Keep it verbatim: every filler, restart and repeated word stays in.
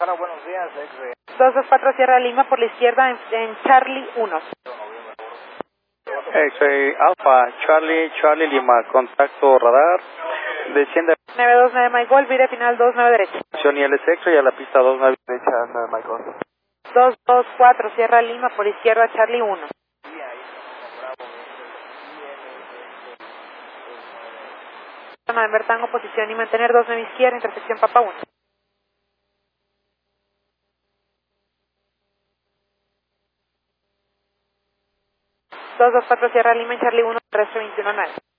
Bueno, buenos días, X-Ray. dos dos cuatro Sierra Lima por la izquierda en, en Charlie uno. X-Ray Alpha, Charlie, Charlie Lima, contacto radar, desciende nueve dos nueve Mike Golf, vire final dos nueve derecha. y L S X-Ray a la pista dos nueve. Derecha, nueve Michael. dos dos cuatro Sierra Lima por izquierda Charlie uno. November Tango, posición y mantener dos nueve izquierda, intersección Papa uno. dos dos cuatro Sierra Lima en Charlie uno, terrestre veintiuno nueve.